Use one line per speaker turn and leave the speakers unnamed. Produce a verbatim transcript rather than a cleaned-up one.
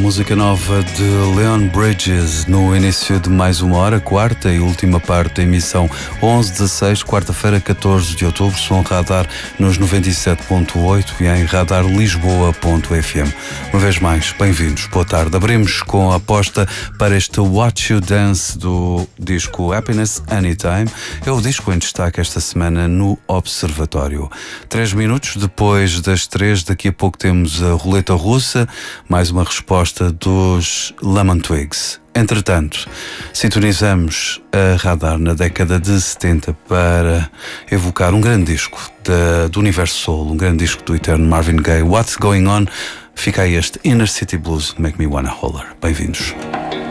música nova de Leon Bridges no início de mais uma hora, quarta e última parte da emissão onze dezasseis, quarta-feira, catorze de outubro, som Radar nos noventa e sete ponto oito e em radar lisboa ponto f m. Uma vez mais, bem-vindos, boa tarde. Abrimos com a aposta para este Watch You Dance do disco Happiness Anytime. É o disco em destaque esta semana no Observatório. Três minutos depois das três, daqui a pouco temos a roleta russa, mais uma resposta dos Lemon Twigs. Entretanto, sintonizamos a Radar na década de setenta para evocar um grande disco de, do universo soul, um grande disco do eterno Marvin Gaye. What's Going On? Fica aí este Inner City Blues, Make Me Wanna Holler. Bem-vindos.